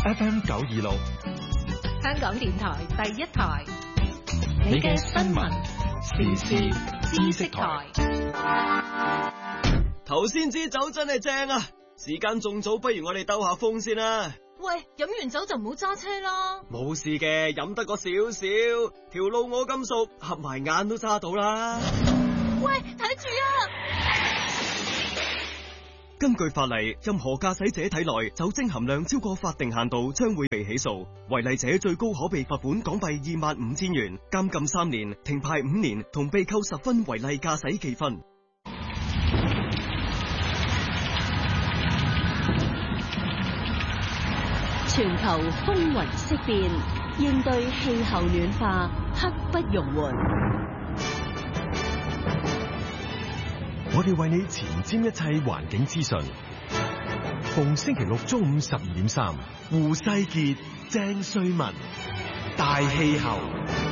FM 926， 香港電台第一台，你嘅新聞時事知識台。 頭先支酒真係正啊！時間仲早，不如我哋兜下風先啦。 喂，飲完酒就唔好揸車啦。 冇事嘅，飲得個少少，條路我咁熟，合埋眼都揸到啦。 喂，睇住啊！ 根據法例，任何駕駛者體內酒精含量超過法定限度，將會被起訴。違例者最高可被罰款港幣25,000元、監禁3年、停牌5年，同被扣10分違例駕駛記分。 全球風雲色變，應對氣候暖化，刻不容緩。 我哋為你前瞻一切環境資訊。逢星期六中午12.3，胡世傑、鄭瑞文，大氣候。